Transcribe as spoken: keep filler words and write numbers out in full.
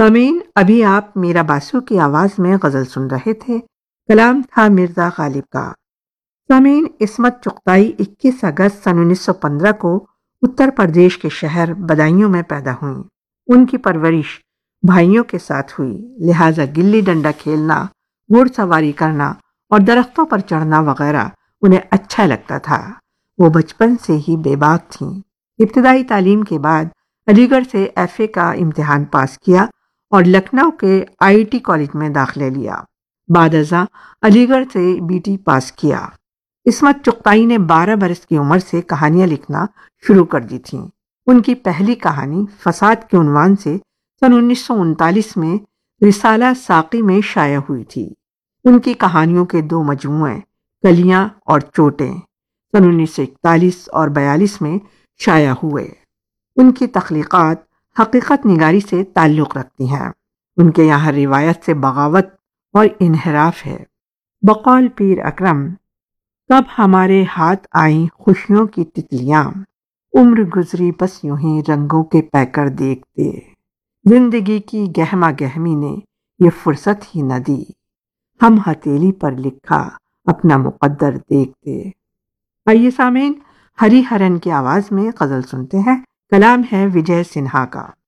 سامعین، ابھی آپ میرا باسو کی آواز میں غزل سن رہے تھے۔ کلام تھا مرزا غالب کا۔ سامعین، عصمت چغتائی اکیس اگست سن انیس سو پندرہ کو اتر پردیش کے شہر بدایوں میں پیدا ہوئیں۔ ان کی پرورش بھائیوں کے ساتھ ہوئی، لہٰذا گلی ڈنڈا کھیلنا، گھوڑ سواری کرنا اور درختوں پر چڑھنا وغیرہ انہیں اچھا لگتا تھا۔ وہ بچپن سے ہی بے باک تھیں۔ ابتدائی تعلیم کے بعد علی گڑھ سے ایف اے کا امتحان پاس کیا اور لکھنؤ کے آئی ٹی کالج میں داخلہ لیا۔ بعد ازاں علی گڑھ سے بی ٹی پاس کیا۔ عصمت چغتائی نے بارہ برس کی عمر سے کہانیاں لکھنا شروع کر دی تھیں۔ ان کی پہلی کہانی فساد کے عنوان سے سن انیس سو انتالیس میں رسالہ ساقی میں شائع ہوئی تھی۔ ان کی کہانیوں کے دو مجموعے کلیاں اور چوٹیں سن انیس سو اکتالیس اور بیالیس میں شائع ہوئے۔ ان کی تخلیقات حقیقت نگاری سے تعلق رکھتی ہیں۔ ان کے یہاں روایت سے بغاوت اور انحراف ہے۔ بقول پیر اکرم، کب ہمارے ہاتھ آئیں خوشیوں کی تتلیاں، عمر گزری بس یوں ہی رنگوں کے پیکر دیکھتے، زندگی کی گہما گہمی نے یہ فرصت ہی نہ دی، ہم ہتھیلی پر لکھا اپنا مقدر دیکھتے۔ آئیے سامعین، ہری ہرن کی آواز میں غزل سنتے ہیں۔ کلام ہے وجے سنہا کا۔